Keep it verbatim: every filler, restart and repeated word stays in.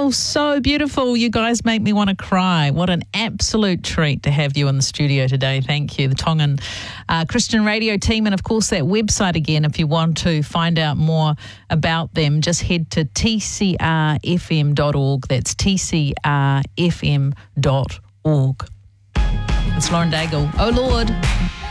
Oh, so beautiful. You guys make me want to cry. What an absolute treat to have you in the studio today. Thank you. The Tongan uh, Christian radio team, and of course that website again, if you want to find out more about them, just head to t c r f m dot org. That's t c r f m dot org. It's Lauren Daigle. Oh, Lord.